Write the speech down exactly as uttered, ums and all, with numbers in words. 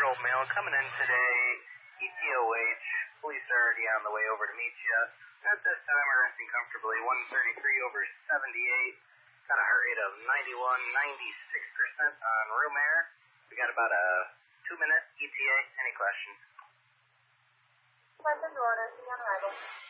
year-old male coming in today, E T O H, police are already on the way over to meet you. At this time, we're resting comfortably, one thirty-three over seventy-eight, got a heart rate of ninety-one, ninety-six percent on room air. We got about a two-minute E T A. Any questions? Pleasant order, see on arrival.